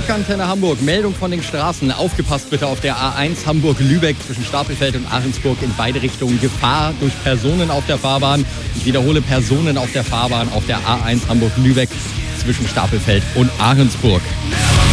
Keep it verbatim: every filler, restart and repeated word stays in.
Rockantenne Hamburg, Meldung von den Straßen. Aufgepasst bitte auf der A eins Hamburg-Lübeck zwischen Stapelfeld und Ahrensburg in beide Richtungen. Gefahr durch Personen auf der Fahrbahn. Ich wiederhole, Personen auf der Fahrbahn auf der A eins Hamburg-Lübeck zwischen Stapelfeld und Ahrensburg.